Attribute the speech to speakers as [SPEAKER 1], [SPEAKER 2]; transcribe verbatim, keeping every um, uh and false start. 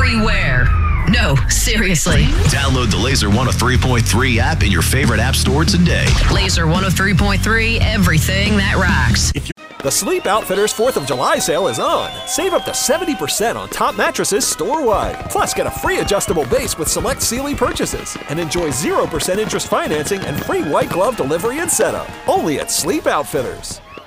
[SPEAKER 1] everywhere. No, seriously.
[SPEAKER 2] Download the Laser one oh three point three app in your favorite app store today.
[SPEAKER 1] Laser one oh three point three, everything that rocks.
[SPEAKER 3] The Sleep Outfitters fourth of July sale is on. Save up to seventy percent on top mattresses store-wide. Plus, get a free adjustable base with select Sealy purchases. And enjoy zero percent interest financing and free white glove delivery and setup. Only at Sleep Outfitters.